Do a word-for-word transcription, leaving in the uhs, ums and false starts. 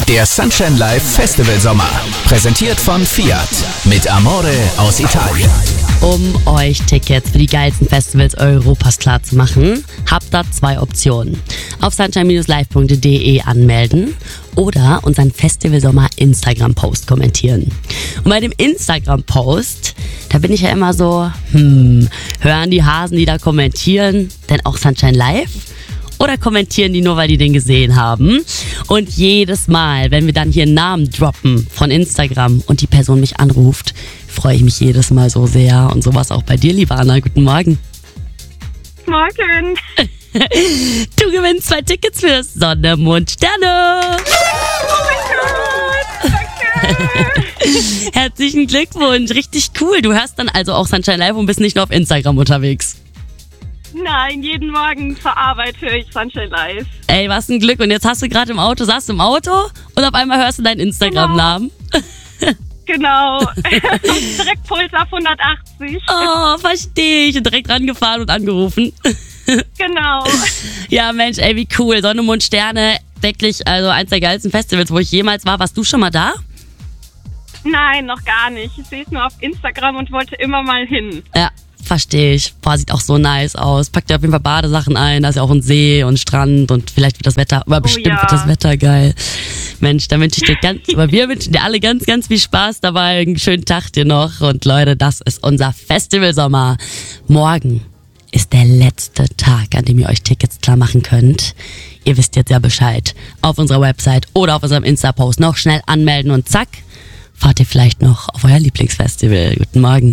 Der Sunshine Live Festival Sommer. Präsentiert von Fiat. Mit Amore aus Italien. Um euch Tickets für die geilsten Festivals Europas klar zu machen, habt ihr zwei Optionen. Auf sunshine live punkt de anmelden oder unseren Festival Sommer Instagram-Post kommentieren. Und bei dem Instagram-Post, da bin ich ja immer so, hm, hören die Hasen, die da kommentieren, denn auch Sunshine Live? Oder kommentieren die nur, weil die den gesehen haben? Und jedes Mal, wenn wir dann hier einen Namen droppen von Instagram und die Person mich anruft, freue ich mich jedes Mal so sehr. Und sowas auch bei dir, liebe Anna. Guten Morgen. Morgen. Du gewinnst zwei Tickets für Sonne, Mond, Sterne. Oh mein Gott, danke. Herzlichen Glückwunsch, richtig cool. Du hörst dann also auch Sunshine Live und bist nicht nur auf Instagram unterwegs. Nein, jeden Morgen zur Arbeit höre ich Sunshine Live. Ey, was ein Glück. Und jetzt hast du gerade im Auto, saßt du im Auto und auf einmal hörst du deinen Instagram-Namen. Genau. Direkt Puls auf hundertachtzig. Oh, verstehe ich. Und direkt rangefahren und angerufen. Genau. Ja, Mensch, ey, wie cool. Sonne, Mond, Sterne, wirklich, also eins der geilsten Festivals, wo ich jemals war. Warst du schon mal da? Nein, noch gar nicht. Ich sehe es nur auf Instagram und wollte immer mal hin. Ja, verstehe ich. Boah, sieht auch so nice aus. Pack dir auf jeden Fall Badesachen ein. Da ist ja auch ein See und Strand und vielleicht wird das Wetter, aber bestimmt ja. wird das Wetter geil. Mensch, dann wünsche ich dir ganz, aber wir wünschen dir alle ganz, ganz viel Spaß dabei. Einen schönen Tag dir noch. Und Leute, das ist unser Festivalsommer. Morgen ist der letzte Tag, an dem ihr euch Tickets klar machen könnt. Ihr wisst jetzt ja Bescheid. Auf unserer Website oder auf unserem Insta-Post noch schnell anmelden und zack, fahrt ihr vielleicht noch auf euer Lieblingsfestival. Guten Morgen.